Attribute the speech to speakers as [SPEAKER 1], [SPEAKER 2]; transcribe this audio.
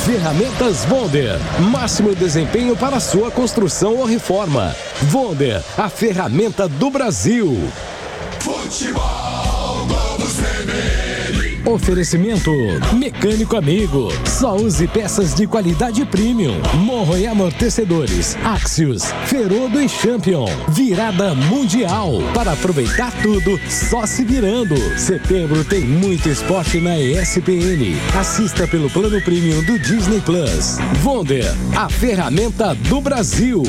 [SPEAKER 1] Ferramentas Wonder, máximo desempenho para sua construção ou reforma. Wonder, a ferramenta do Brasil.
[SPEAKER 2] Futebol, vamos Vermelho.
[SPEAKER 1] Oferecimento Mecânico Amigo. Só use peças de qualidade premium. Morro e amortecedores Axios, Ferodo e Champion. Virada mundial. Para aproveitar tudo, só se virando. Setembro tem muito esporte na ESPN. Assista pelo plano premium do Disney Plus. Wonder, a ferramenta do Brasil.